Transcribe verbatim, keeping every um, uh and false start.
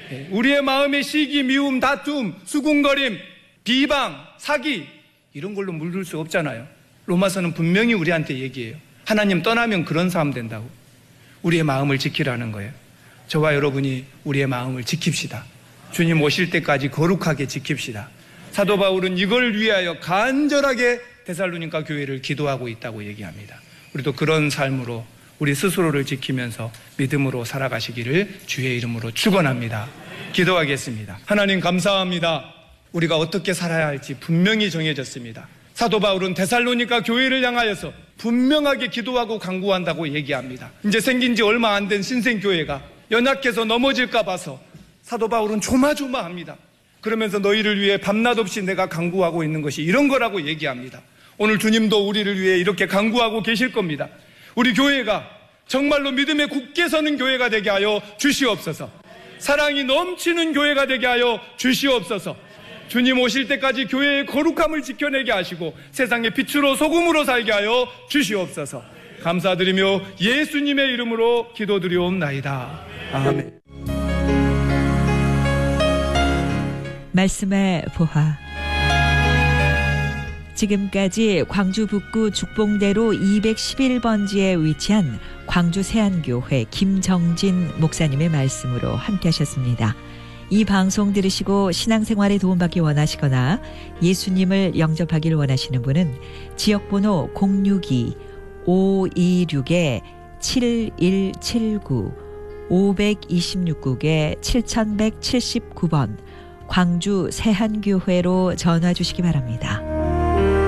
우리의 마음에 시기, 미움, 다툼, 수군거림, 비방, 사기 이런 걸로 물들 수 없잖아요. 로마서는 분명히 우리한테 얘기해요. 하나님 떠나면 그런 사람 된다고. 우리의 마음을 지키라는 거예요. 저와 여러분이 우리의 마음을 지킵시다. 주님 오실 때까지 거룩하게 지킵시다. 사도 바울은 이걸 위하여 간절하게 데살로니가 교회를 기도하고 있다고 얘기합니다. 우리도 그런 삶으로 우리 스스로를 지키면서 믿음으로 살아가시기를 주의 이름으로 축원합니다. 기도하겠습니다. 하나님 감사합니다. 우리가 어떻게 살아야 할지 분명히 정해졌습니다. 사도 바울은 데살로니가 교회를 향하여서 분명하게 기도하고 간구한다고 얘기합니다. 이제 생긴 지 얼마 안 된 신생교회가 연약해서 넘어질까 봐서 사도 바울은 조마조마합니다. 그러면서 너희를 위해 밤낮 없이 내가 간구하고 있는 것이 이런 거라고 얘기합니다. 오늘 주님도 우리를 위해 이렇게 간구하고 계실 겁니다. 우리 교회가 정말로 믿음에 굳게 서는 교회가 되게 하여 주시옵소서. 사랑이 넘치는 교회가 되게 하여 주시옵소서. 주님 오실 때까지 교회의 거룩함을 지켜내게 하시고 세상의 빛으로 소금으로 살게 하여 주시옵소서. 감사드리며 예수님의 이름으로 기도드리옵나이다. 아멘. 말씀의 보화. 지금까지 광주 북구 죽봉대로 이백십일 번지에 위치한 광주 세안교회 김정진 목사님의 말씀으로 함께 하셨습니다. 이 방송 들으시고 신앙생활에 도움받기 원하시거나 예수님을 영접하기를 원하시는 분은 지역번호 공육이 오이육 칠일칠구 오이육 국에 칠천백칠십구 번 광주 세한교회로 전화 주시기 바랍니다.